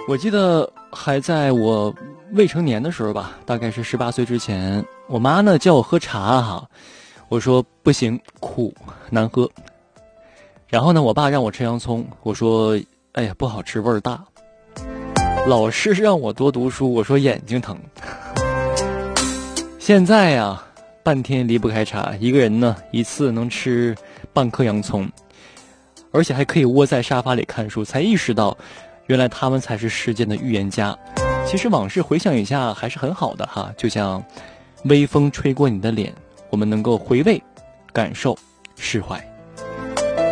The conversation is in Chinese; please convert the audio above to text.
我记得还在我未成年的时候吧，大概是18岁之前，我妈呢叫我喝茶哈，我说不行，苦难喝。然后呢，我爸让我吃洋葱，我说哎呀不好吃，味儿大。老师让我多读书，我说眼睛疼。现在呀，半天离不开茶，一个人呢一次能吃半颗洋葱，而且还可以窝在沙发里看书，才意识到原来他们才是世间的预言家。其实往事回想一下还是很好的哈，就像微风吹过你的脸，我们能够回味、感受、释怀。